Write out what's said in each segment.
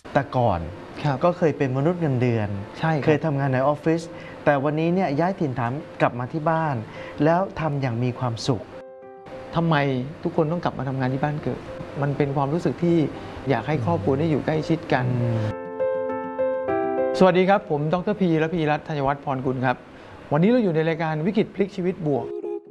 แต่ก่อนก็เคยเป็นมนุษย์เงินเดือนเคยทำงานในออฟฟิศแต่วันนี้เนี่ยย้ายถิ่นฐานกลับมาที่บ้านแล้วทำอย่างมีความสุขทำไมทุกคนต้องกลับมาทำงานที่บ้านเกิดมันเป็นความรู้สึกที่อยากให้ครอบครัวได้อยู่ใกล้ชิดกันสวัสดีครับผมดร.พีและพีรัตน์ธัญวัฒน์พรกุลครับวันนี้เราอยู่ในรายการวิกฤตพลิกชีวิตบวก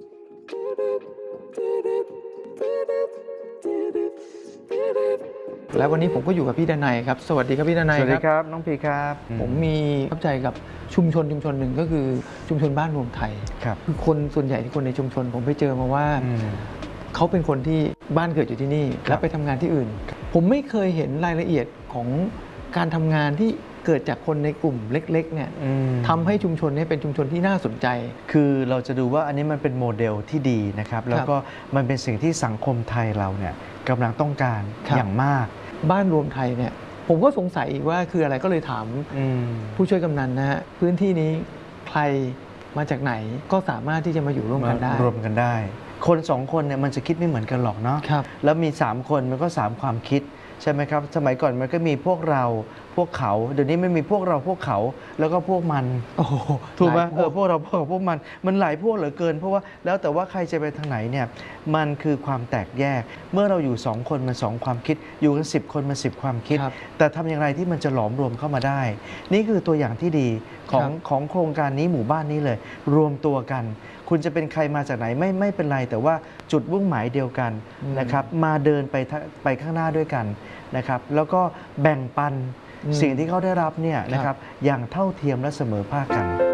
และวันนี้ผมก็อยู่กับพี่ดนัยครับสวัสดีครับพี่ดนัยสวัสดีครับน้องพีครับผมมีประทับใจกับชุมชนหนึ่งก็คือชุมชนบ้านรวมไทยคือคนส่วนใหญ่ที่คนในชุมชนผมไปเจอมาว่าเขาเป็นคนที่บ้านเกิดอยู่ที่นี่แล้วไปทำงานที่อื่นผมไม่เคยเห็นรายละเอียดของการทำงานที่เกิดจากคนในกลุ่มเล็กๆเนี่ยทำให้ชุมชนนี้เป็นชุมชนที่น่าสนใจคือเราจะดูว่าอันนี้มันเป็นโมเดลที่ดีนะครับแล้วก็มันเป็นสิ่งที่สังคมไทยเราเนี่ยกำลังต้องการอย่างมากบ้านรวมไทยเนี่ยผมก็สงสัยอีกว่าคืออะไรก็เลยถามผู้ช่วยกำนันนะฮะพื้นที่นี้ใครมาจากไหนก็สามารถที่จะมาอยู่ร่วมกันได้รวมกันได้คน2คนเนี่ยมันจะคิดไม่เหมือนกันหรอกเนาะแล้วมี3คนมันก็3ความคิดใช่ไหมครับสมัยก่อนมันก็มีพวกเราพวกเขาเดี๋ยวนี้ไม่มีพวกเราพวกเขาแล้วก็พวกมันถูกไหมพวกเราพวกเขาพวกมันหลายพวกเหลือเกินเพราะว่าแล้วแต่ว่าใครจะไปทางไหนเนี่ยมันคือความแตกแยกเมื่อเราอยู่2คนมัน2ความคิดอยู่กัน10คนมัน10ความคิดแต่ทำอย่างไรที่มันจะหลอมรวมเข้ามาได้นี่คือตัวอย่างที่ดีของโครงการนี้หมู่บ้านนี้เลยรวมตัวกันคุณจะเป็นใครมาจากไหนไม่เป็นไรแต่ว่าจุดมุ่งหมายเดียวกันนะครับมาเดินไปข้างหน้าด้วยกันนะครับแล้วก็แบ่งปันสิ่งที่เขาได้รับเนี่ยนะครับอย่างเท่าเทียมและเสมอภาคกัน